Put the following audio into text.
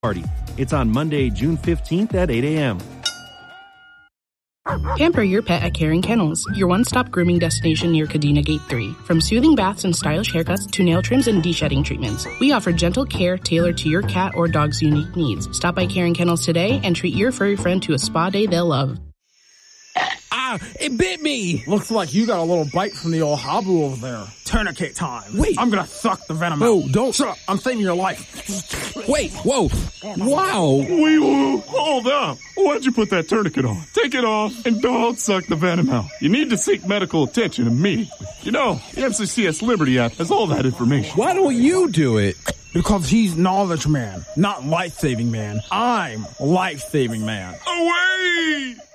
Party. It's on Monday, June 15th at 8 a.m. Pamper your pet at Caring Kennels, your one-stop grooming destination near Kadena Gate 3. From soothing baths and stylish haircuts to nail trims and de-shedding treatments, we offer gentle care tailored to your cat or dog's unique needs. Stop by Caring Kennels today and treat your furry friend to a spa day they'll love. Ah, it bit me! Looks like you got a little bite from the old Habu over there. Tourniquet time. Wait. I'm gonna suck the venom No, out. don't. Shut up. I'm saving your life. Wait, whoa. Wow. Wee-woo, hold up. Why'd you put that tourniquet on? Take it off and don't suck the venom out. You need to seek medical attention immediately. You know, the MCCS Liberty app has all that information. Why don't you do it? Because he's knowledge man, not life-saving man. I'm life-saving man. Away!